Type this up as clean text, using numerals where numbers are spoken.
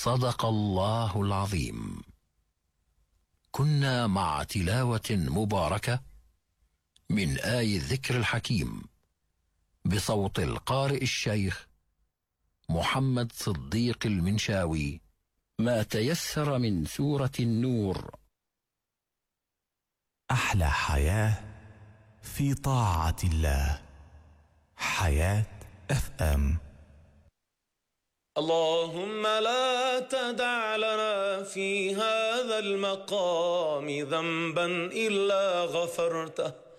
صدق الله العظيم. كنا مع تلاوة مباركة من آي الذكر الحكيم بصوت القارئ الشيخ محمد صديق المنشاوي، ما تيسر من سورة النور. أحلى حياة في طاعة الله. حياة FM. اللهم لا تدع لنا في هذا المقام ذنبا إلا غفرته